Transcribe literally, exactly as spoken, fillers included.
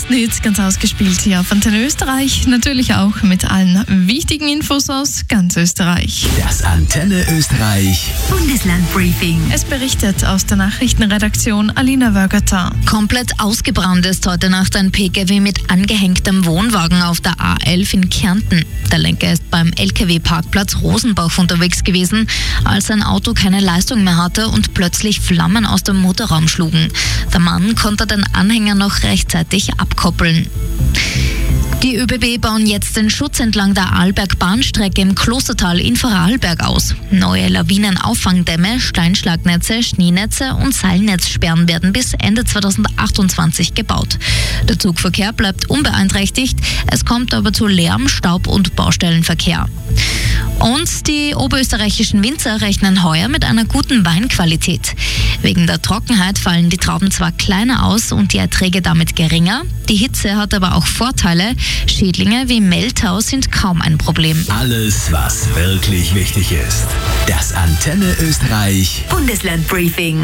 neuesten Hits ganz ausgespielt hier auf Antenne Österreich. Natürlich auch mit allen wichtigen Infos aus ganz Österreich. Das Antenne Österreich Bundeslandbriefing. Es berichtet aus der Nachrichtenredaktion Alina Wörgerter. Komplett ausgebrannt ist heute Nacht ein P K W mit angehängtem Wohnwagen auf der A elf in Kärnten. Der Lenker ist beim L K W-Parkplatz Rosenbach unterwegs gewesen, als sein Auto keine Leistung mehr hatte und plötzlich Flammen aus dem Motorraum schlugen. Der Mann konnte den Anhänger noch rechtzeitig abkoppeln. Die ÖBB bauen jetzt den Schutz entlang der Arlberg-Bahnstrecke im Klostertal in Vorarlberg aus. Neue Lawinenauffangdämme, Steinschlagnetze, Schneenetze und Seilnetzsperren werden bis Ende zweitausendachtundzwanzig gebaut. Der Zugverkehr bleibt unbeeinträchtigt, es kommt aber zu Lärm, Staub und Baustellenverkehr. Und die oberösterreichischen Winzer rechnen heuer mit einer guten Weinqualität. Wegen der Trockenheit fallen die Trauben zwar kleiner aus und die Erträge damit geringer. Die Hitze hat aber auch Vorteile. Schädlinge wie Mehltau sind kaum ein Problem. Alles, was wirklich wichtig ist. Das Antenne Österreich Bundeslandbriefing.